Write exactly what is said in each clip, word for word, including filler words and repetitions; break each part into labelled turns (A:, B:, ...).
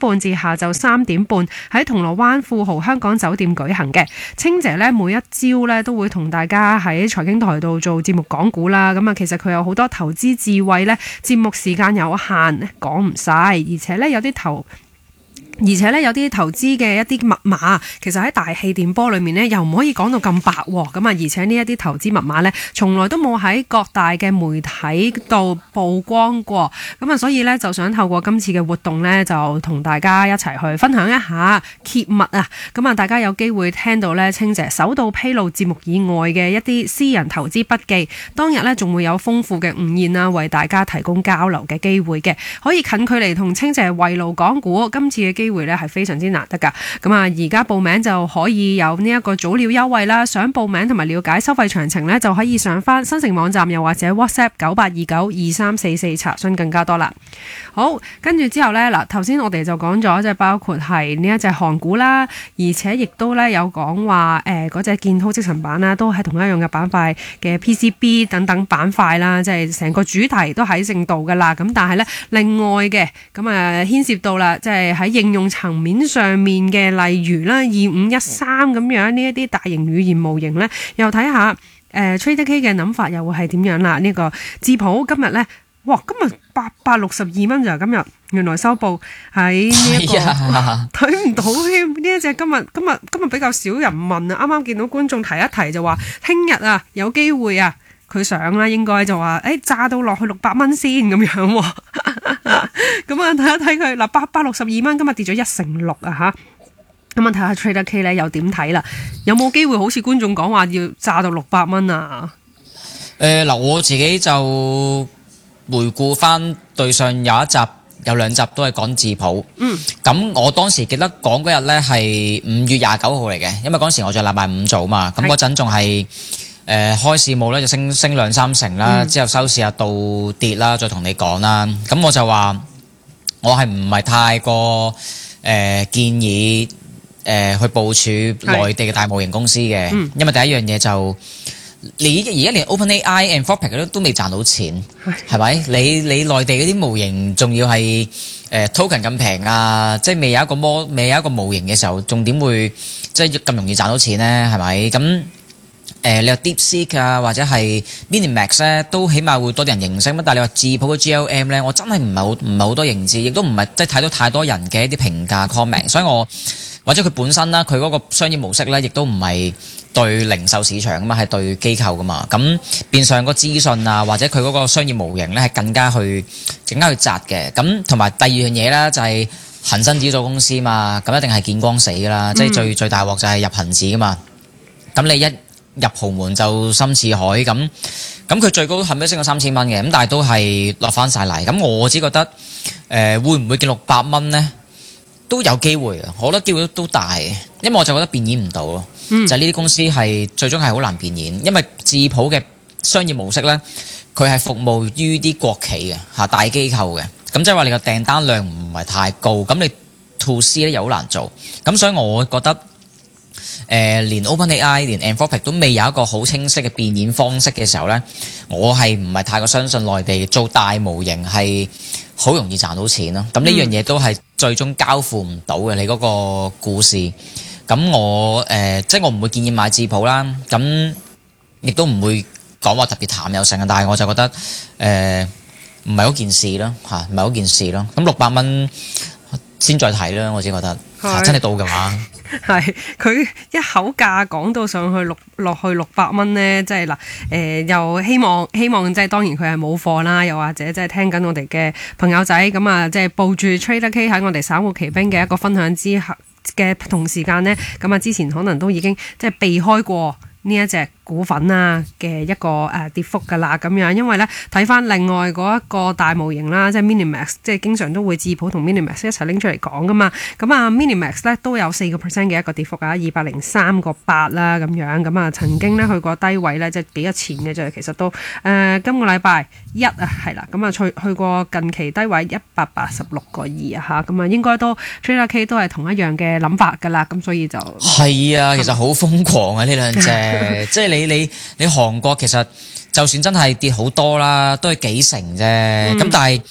A: 半至下晝三點半喺銅鑼灣富豪香港酒店舉行嘅。清姐呢，每一朝呢都會同大家喺財經台度做節目講股啦。咁啊，其實佢有好多投資智慧呢，節目時間有限，講唔晒，而且呢，有啲投。而且咧有啲投資嘅一啲密碼，其實喺大氣電波裏面呢，又唔可以講到咁白喎。咁啊，而且呢一啲投資密碼呢，從來都冇喺各大嘅媒體度曝光過。咁啊，所以呢，就想透過今次嘅活動呢，就同大家一齊去分享一下揭密啊。咁啊，大家有機會聽到呢，清姐首度披露節目以外嘅一啲私人投資筆記。當日呢，仲會有豐富嘅午宴啊，為大家提供交流嘅機會嘅，可以近距離同清姐圍爐講股。今次嘅機會咧係非常之難得噶，咁啊而家報名就可以有呢一個早鳥優惠啦。想報名同埋了解收費詳情呢，就可以上翻新城網站，又或者 WhatsApp 九八二九二三四四查詢更加多啦。好，跟住之後呢，嗱，頭先我哋就講咗，即係包括係呢一隻韓股啦，而且亦都咧有講話誒嗰隻建滔積層板啦，都係同一樣嘅板塊嘅 P C B 等等板塊啦，即係成個主題都喺正度噶啦。咁但係呢，另外嘅咁啊牽涉到啦，即係喺應用層面上面嘅，例如啦二五一三咁樣呢一啲大型語言模型呢，又睇下誒 Trader K 嘅諗法又會係點樣啦？呢、這個智普今日呢，哇，今日八百六十二蚊就今日原來收報喺呢一個睇唔到添。呢一隻今日今日今日比較少人問啊，啱啱見到觀眾提一提就話聽日啊有機會啊。佢上啦，應該就話誒炸到落去六百蚊先咁樣喎。咁啊睇一睇佢嗱，八百六十二蚊，今日跌咗一成六啊嚇。咁啊睇下 Trader K 咧又點睇啦？有冇機會好似觀眾講話要炸到六百蚊啊？
B: 誒嗱、呃，我自己就回顧翻對上有一集有兩集都係講智普。嗯。咁我當時記得講嗰日咧係五月廿九號嚟嘅，因為嗰時我在禮拜五做嘛，咁嗰陣仲係。誒、呃、開市務咧就升升兩三成啦，嗯、之後收市啊倒跌啦，再同你講啦。咁我就話我係唔係太過誒、呃、建議誒、呃、去部署內地嘅大模型公司嘅，嗯、因為第一樣嘢就你而家連 OpenAI、Anthropic 都都未賺到錢，係咪？你你內地嗰啲模型仲要係誒、呃、token 咁平啊，即係未有一個模未有一個模型嘅時候，仲點會即係咁容易賺到錢咧？係咪咁？誒、呃，你話 DeepSeek 啊，或者係 Minimax 咧，都起碼會多啲人認識。乜但係你話智普嘅 G L M 咧，我真係唔係好唔係好多認知，亦都唔係即係睇到太多人嘅一啲評價 comment。所以我或者佢本身啦，佢嗰個商業模式咧，亦都唔係對零售市場噶嘛，係對機構噶嘛。咁變相個資訊啊，或者佢嗰個商業模型咧，係更加去更加去窄嘅。咁同埋第二樣嘢咧，就係恒生指數公司嘛，咁一定係見光死噶啦，嗯、即係最最大鑊就係入恒指噶嘛。咁你一入豪門就深似海咁，咁佢最高係咪升咗三千蚊嘅？咁但係都係落翻晒嚟。咁我只覺得誒、呃、會唔會見六百蚊呢？都有機會嘅，我覺得機會都大嘅，因為我就覺得變現唔到咯。嗯、就係呢啲公司係最終係好難變現，因為智普嘅商業模式呢，佢係服務於啲國企嘅嚇大機構嘅，咁即係話你個訂單量唔係太高，咁你 to C 咧又好難做，咁所以我覺得。誒、呃，連 OpenAI、連 Anthropic 都未有一個好清晰嘅變現方式嘅時候呢，我係唔係太過相信內地做大模型係好容易賺到錢咯。咁呢樣嘢都係最終交付唔到嘅，你嗰個故事。咁我誒、呃，即係我唔會建議買智普啦。咁亦都唔會講話特別淡有成，但係我就覺得誒，唔係嗰件事咯，吓唔係嗰件事咯。咁六百蚊先再睇啦，我自己覺得，啊、真係到嘅話。
A: 係佢一口價講到上去六落去六百蚊呢，即係嗱誒，又希望希望即係當然佢係冇貨啦，又或者即係聽緊我哋嘅朋友仔咁啊，即係報住 Trader K 喺我哋散戶奇兵嘅一個分享之後嘅同時間呢，咁啊之前可能都已經即係避開過呢一隻股份啊嘅一個誒跌幅㗎啦，咁樣，因為咧睇翻另外嗰一個大模型啦，即係 Minimax， 即係經常都會智普同 Minimax 一齊拎出嚟講噶嘛。咁啊 Minimax 咧都有四個 percent 嘅一個跌幅啊，二百零三個八啦咁樣。咁啊曾經咧去過低位咧，即係幾日前嘅啫，其實都誒、呃、今個禮拜一啊係啦，咁啊去去過近期低位一百八十六個二啊嚇，咁啊應該都 Trader K 都係同一樣嘅諗法㗎啦，咁所以就
B: 係啊，其實好瘋狂啊呢兩隻，即係。你你你韓國其實就算真係跌好多啦，都係幾成啫。咁、嗯、但係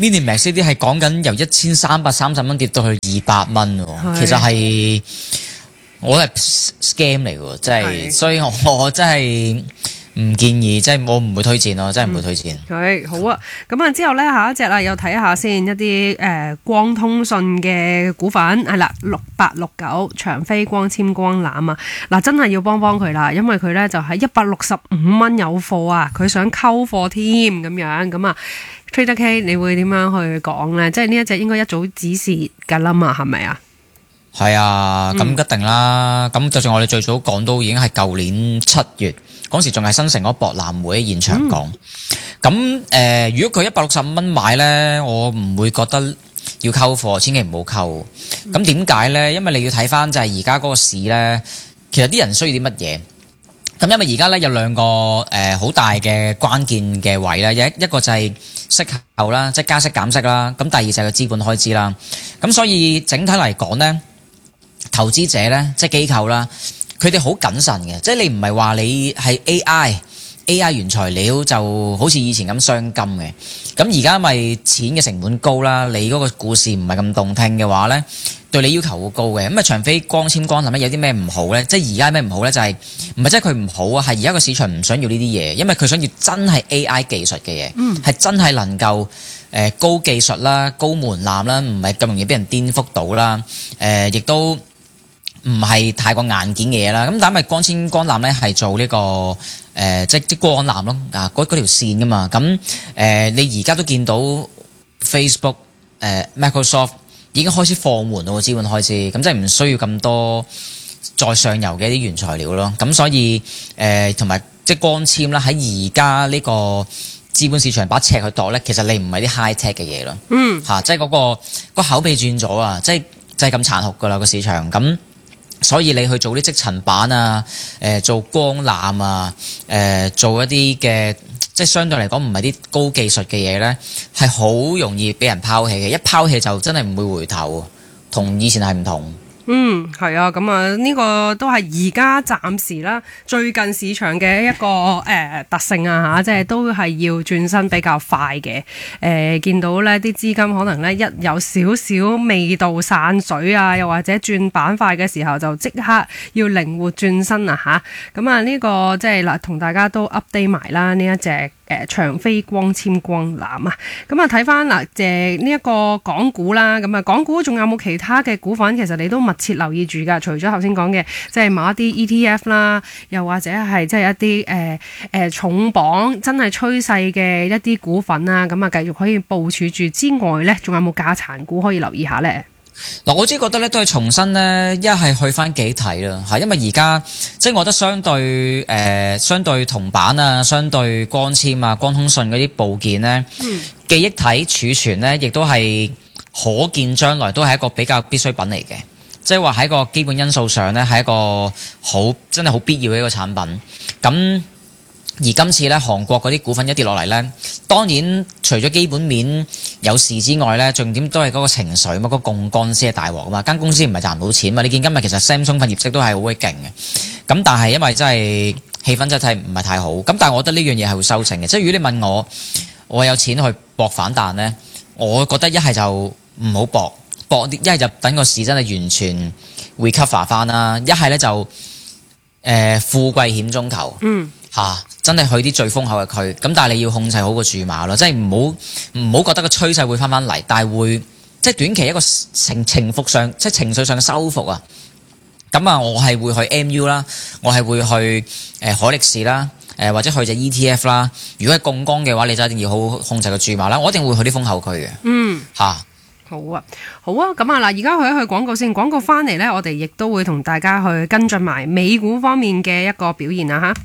B: Minimax 呢啲係講緊由一千三百三十蚊跌到去二百蚊喎，其實係我係 scam 嚟喎，即係，所以我我真係唔建議，即係我唔會推薦咯，真係唔會推薦。
A: 係、嗯、好啊，咁啊之後咧下一隻啦，又睇下先一啲誒、呃、光通訊嘅股份係啦，六八六九長飛光纖光纜啊，嗱真係要幫幫佢啦，因為佢咧就喺一百六十五蚊有貨啊，佢想溝貨添咁樣，咁啊 Trader K 你會點樣去講咧？即係呢一隻應該一早指示噶啦嘛，係咪啊？
B: 係啊，咁一定啦。咁、嗯、就算我哋最早講到已經係舊年七月嗰時，仲係新城嗰博覽會現場講。咁誒、嗯呃，如果佢一百六十五蚊買咧，我唔會覺得要溝貨，千祈唔好溝。咁點解咧？因為你要睇翻就係而家嗰個市咧，其實啲人需要啲乜嘢？咁因為而家咧有兩個誒好、呃、大嘅關鍵嘅位咧，有一一個就係息口啦，即係加息減息啦。咁第二就係個資本開支啦。咁所以整體嚟講咧，投資者咧，即係機構啦，佢哋好謹慎嘅，即係你唔係話你係 A I，A I 原材料就好似以前咁傷金嘅。咁而家咪錢嘅成本高啦，你嗰個故事唔係咁動聽嘅話咧，對你要求好高嘅。咁啊，長飛光纖光纜咧有啲咩唔好咧？即係而家咩唔好咧？就係唔係即係佢唔好啊？係而家個市場唔想要呢啲嘢，因為佢想要真係 A I 技術嘅嘢，係、嗯、真係能夠。誒、呃、高技術啦，高門檻啦，唔係咁容易俾人顛覆到啦。誒、呃，亦都唔係太過硬件嘅嘢啦。咁但係咪光纖光纜咧係做呢、這個誒、呃，即即光纜咯啊，嗰嗰條線噶嘛。咁誒、呃，你而家都見到 Facebook 誒、呃、Microsoft 已經開始放緩到個資本開支，咁即係唔需要咁多再上游嘅一啲原材料咯。咁所以誒，同、呃、埋即光纖啦，喺而家呢個資本市場把尺去度咧，其實你唔係啲 high tech 嘅嘢咯，嗯，嚇、啊，即係嗰、那個個口碑轉咗啊，即係就係咁殘酷噶啦個市場，咁所以你去做啲積層板啊，誒、呃、做光纜啊，誒、呃、做一啲嘅即係相對嚟講唔係啲高技術嘅嘢咧，係好容易俾人拋棄嘅，一拋棄就真係唔會回頭，同以前係唔同。
A: 嗯，係啊，咁啊呢個都係而家暫時啦，最近市場嘅一個誒、呃、特性啊嚇，即係都係要轉身比較快嘅。誒、呃、見到呢啲資金可能呢，一有少少味道散水啊，又或者轉板塊嘅時候就即刻要靈活轉身啊嚇。咁啊呢個即係嗱，同大家都 update 埋啦呢一隻。誒長飛光纖光纜啊，咁啊睇翻嗱，誒呢一個港股啦，咁啊港股仲有冇其他嘅股份？其實你都密切留意住㗎。除咗頭先講嘅，即係某一啲 E T F 啦，又或者係即係一啲誒誒重磅真係趨勢嘅一啲股份啊，咁啊繼續可以部署住之外咧，仲有冇價殘股可以留意下咧？
B: 嗱，我自己覺得咧，都係重新咧，一係去翻記憶體啦，嚇，因為而家即係我覺得相對誒、呃，相對銅板啊，相對光纖啊、光通訊嗰啲部件咧，嗯、記憶體儲存咧，亦都係可見將來都係一個比較必需品嚟嘅，即係話喺個基本因素上咧，係一個好真係好必要嘅一個產品，咁。而今次咧，韓國嗰啲股份一跌落嚟咧，當然除咗基本面有事之外咧，重點都係嗰個情緒嘛，嗰個槓桿先係大鑊啊嘛，間公司唔係賺唔到錢嘛。你見今日其實 Samsung 份業績都係好鬼勁嘅，咁但係因為真係氣氛真係唔係太好，咁但係我覺得呢樣嘢係會收成嘅。即係如果你問我，我有錢去搏反彈咧，我覺得一係就唔好搏，搏啲一係就等個市真係完全 recover 翻啦，一係咧就誒、呃、富貴險中求，嗯嚇。啊真係去啲最風口嘅區，咁但係你要控制好個注碼咯，即係唔好唔好覺得個趨勢會翻翻嚟，但係會即係短期一個情情復上，即係情緒上嘅收復啊。咁啊，我係會去 M U 啦，我係會去誒海力士啦，誒、呃、或者去隻 E T F 啦。如果係槓桿嘅話，你就一定要好好控制個注碼啦。我一定會去啲風口區嘅。嗯，嚇、啊。
A: 好啊，好啊，咁啊嗱，而家去一去廣告先，廣告翻嚟咧，我哋亦都會同大家去跟進埋美股方面嘅一個表現啊嚇。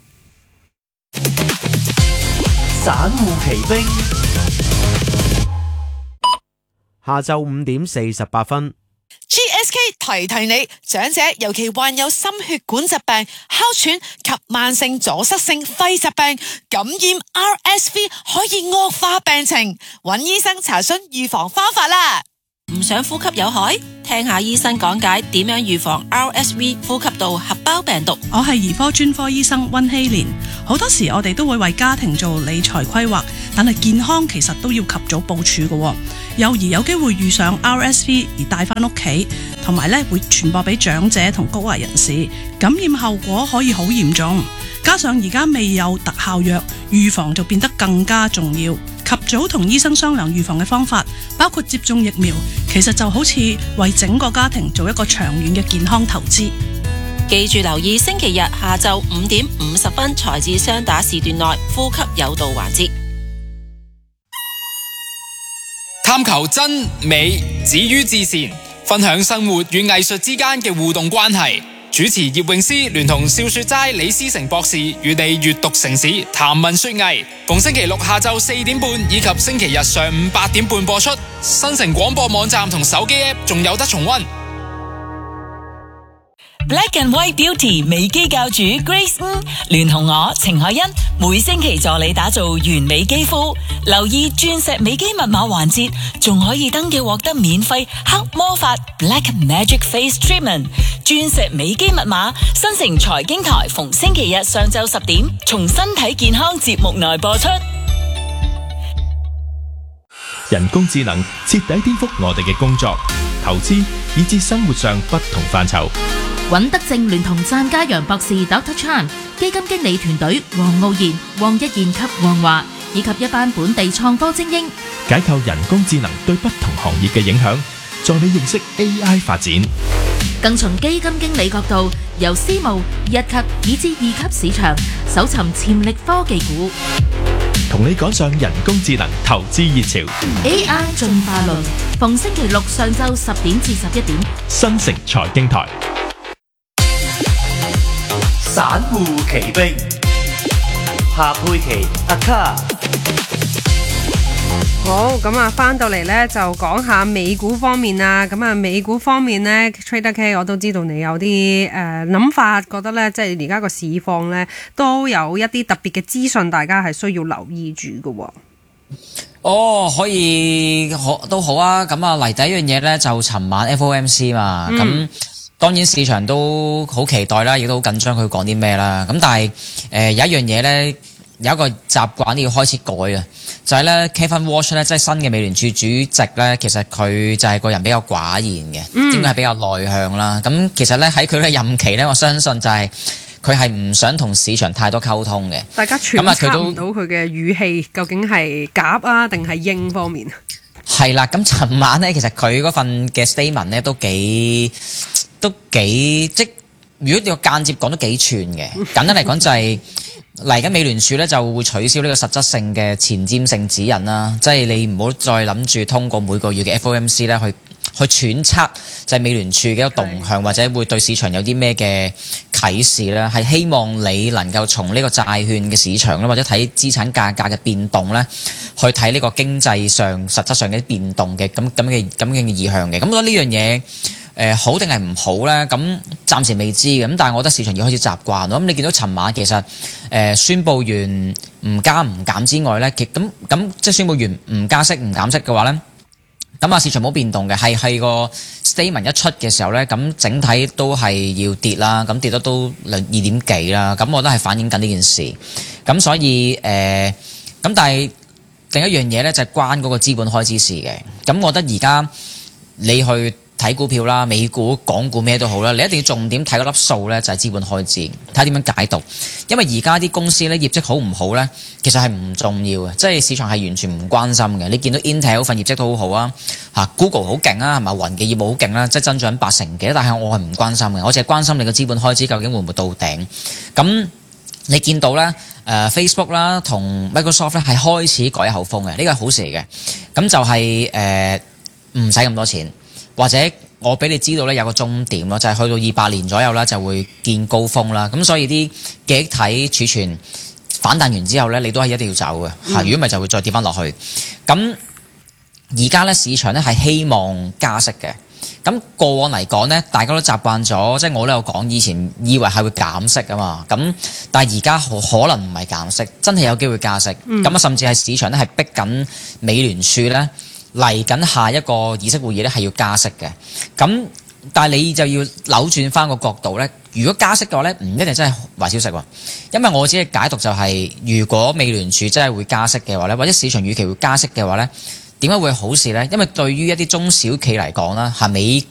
C: 散戶奇兵，下晝五點四十八分。
D: G S K 提提你，長者尤其患有心血管疾病、哮喘及慢性阻塞性肺疾病，感染 R S V 可以惡化病情，揾醫生查詢預防方法啦。
E: 唔想呼吸有害？聽下醫生講解點樣預防 R S V 呼吸道合胞病毒。
F: 我係兒科專科醫生溫希蓮，好多時我哋都會為家庭做理財規劃，但但係健康其實都要及早部署嘅。幼兒有機會遇上 R S V 而帶翻屋企，同埋咧會傳播俾長者同高危人士，感染後果可以好嚴重。加上而家未有特效藥，預防就變得更加重要。及早同醫生商量預防嘅方法，包括接種疫苗，其實就好似為整個家庭做一個長遠嘅健康投資。
E: 記住留意星期日下晝五點五十分財智雙打時段內呼吸有道環節。
G: 探求真美止於至善，分享生活與藝術之間嘅互動關係。主持葉詠詩聯同笑說齋李思成博士與你閱讀城市談文說藝，逢星期六下晝四點半以及星期日上午八點半播出。新城廣播網站同手機 App 仲有得重溫。
H: Black and White Beauty 美肌教主 Grace Ng 聯同我程海欣，每星期助你打造完美肌膚。留意鑽石美肌密碼環節，仲可以登記獲得免費黑魔法 Black Magic Face Treatment。鑽石美肌密碼，新城財經台逢星期日上晝十點，從身體健康節目內播出。
I: 人工智能徹底顛覆我哋嘅工作、投資以至生活上不同範疇。
J: 尹德正聯同贊家陽博士 Doctor Chan 基金經理團隊黃傲然、黃一賢及黃華，以及一班本地創科精英，
I: 解構人工智能對不同行業嘅影響，助你認識 A I 發展。
J: 更從基金經理角度，由私募、一級以至二級市場搜尋潛力科技股，
I: 同你趕上人工智能投資熱潮。
J: A I 進化論，逢星期六上晝十點至十一點，
I: 新城財經台。
C: 散戶奇兵，夏佩琪阿卡。
A: 好，咁啊，翻到嚟呢，就講下美股方面啊。咁啊，美股方面呢 Trader K 我都知道你有啲誒諗法，覺得呢，即係而家個市況呢，都有一啲特別嘅資訊，大家係需要留意住嘅。
B: 哦，可以，好都好啊。咁啊，嚟第一樣嘢呢，就尋晚 F O M C 嘛，咁、嗯。當然市場都好期待啦，亦都好緊張佢講啲咩啦。咁但係誒、呃、有一樣嘢咧，有一個習慣都要開始改啊，就係、是、咧 Kevin Walsh 咧，即係新嘅美聯儲主席咧，其實佢就係個人比較寡言嘅，應該係比較內向啦。咁其實咧喺佢嘅任期咧，我相信就係佢係唔想同市場太多溝通嘅。
A: 大家揣測唔到佢嘅語氣究竟係鴿啊定係鷹方面。
B: 係啦，咁尋晚咧，其實佢嗰份嘅 statement 咧都幾。都幾即如果你個間接講都幾串嘅。簡單嚟講就係嚟緊美聯儲咧就會取消呢個實質性嘅前瞻性指引啦，即係你唔好再諗住通過每個月嘅 F O M C 咧去去揣測就係美聯儲嘅一個動向或者會對市場有啲咩嘅啟示啦，係希望你能夠從呢個債券嘅市場啦或者睇資產價格嘅變動咧去睇呢個經濟上實質上嘅變動嘅咁咁嘅咁嘅意向嘅。咁我覺得呢樣嘢誒、呃、好定係唔好咧？咁暫時未知嘅，咁但係我覺得市場要開始習慣咯。咁你見到尋晚其實誒、呃、宣佈完唔加唔減之外咧，其咁咁即係宣佈完唔加息唔減息嘅話咧，咁啊市場冇變動嘅，係係個 statement 一出嘅時候咧，咁整體都係要跌啦，咁跌得都兩二點幾啦，咁我覺得係反映緊呢件事。咁所以誒，咁、呃、但係另一樣嘢咧就係、是、關嗰個資本開支事嘅。咁我覺得而家你去睇股票啦，美股、港股咩都好啦，你一定要重點睇嗰粒數咧，就係資本開支，睇下點樣解讀。因為而家啲公司咧業績好唔好咧，其實係唔重要嘅，即係市場係完全唔關心嘅。你見到 Intel 份業績都好好啊，嚇 Google 好勁啊，係咪雲嘅業務好勁啦，即係增長八成幾，但係我係唔關心嘅，我淨係關心你個資本開支究竟會唔會到頂。咁你見到咧，誒、呃、Facebook 啦同 Microsoft 咧係開始改口風嘅，呢個係好事嚟嘅。咁就係誒唔使咁多錢。或者我俾你知道咧有個終點咯，就係、是、去到二百年左右啦，就會見高峰啦。咁所以啲記憶體儲存反彈完之後咧，你都係一定要走嘅嚇。如果唔係就會再跌翻落去。咁而家咧市場咧係希望加息嘅。咁過往嚟講咧，大家都習慣咗，即係我都有講，以前以為係會減息㗎嘛。咁但係而家可能唔係減息，真係有機會加息。咁啊、嗯，甚至係市場咧係逼緊美聯儲咧。嚟緊下一個議息會議咧係要加息嘅，咁但係你就要扭轉翻個角度咧。如果加息嘅話咧，唔一定真係壞消息喎。因為我自己嘅解讀就係、是，如果美聯儲真係會加息嘅話咧，或者市場預期會加息嘅話咧，點解會好事咧？因為對於一啲中小企嚟講啦，係美